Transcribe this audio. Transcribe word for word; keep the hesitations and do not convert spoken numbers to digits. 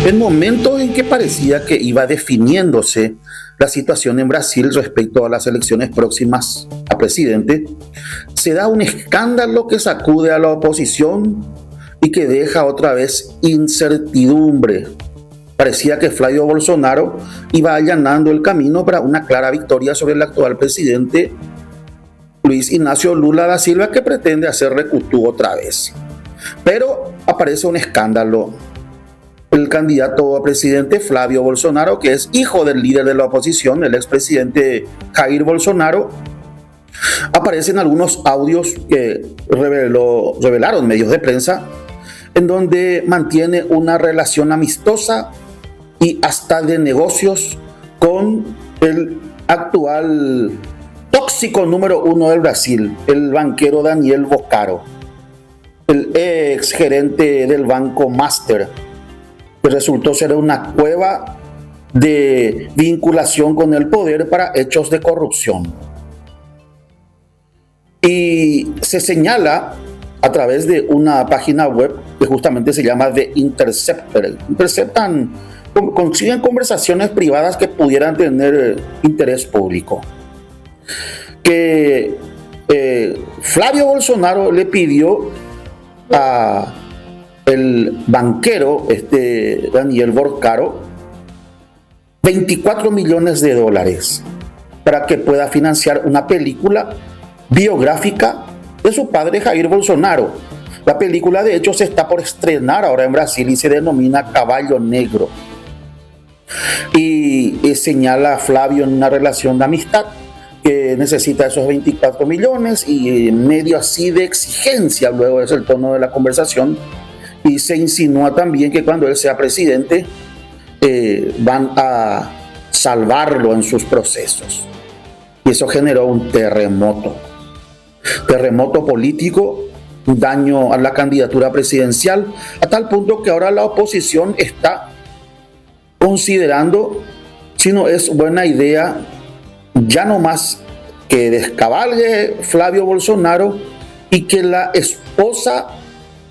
En momentos en que parecía que iba definiéndose la situación en Brasil respecto a las elecciones próximas a presidente, se da un escándalo que sacude a la oposición y que deja otra vez incertidumbre. Parecía que Flavio Bolsonaro iba allanando el camino para una clara victoria sobre el actual presidente Luis Ignacio Lula da Silva, que pretende hacer recutú otra vez. Pero aparece un escándalo. El candidato a presidente Flavio Bolsonaro, que es hijo del líder de la oposición, el expresidente Jair Bolsonaro, aparecen algunos audios que reveló, revelaron medios de prensa, en donde mantiene una relación amistosa y hasta de negocios con el actual tóxico número uno del Brasil, el banquero Daniel Boccaro, el ex gerente del banco Master, que resultó ser una cueva de vinculación con el poder para hechos de corrupción. Y se señala a través de una página web que justamente se llama The Interceptor. Interceptan, consiguen conversaciones privadas que pudieran tener interés público. Que eh, Flavio Bolsonaro le pidió a el banquero, este Daniel Boccaro, veinticuatro millones de dólares para que pueda financiar una película biográfica de su padre Jair Bolsonaro. La película de hecho se está por estrenar ahora en Brasil y se denomina Caballo Negro. Y, y señala a Flavio en una relación de amistad que necesita esos veinticuatro millones y medio así de exigencia. Luego es el tono de la conversación. Y se insinúa también que cuando él sea presidente eh, van a salvarlo en sus procesos. Y eso generó un terremoto. Terremoto político, un daño a la candidatura presidencial, a tal punto que ahora la oposición está considerando si no es buena idea ya no más que descabalgue Flavio Bolsonaro y que la esposa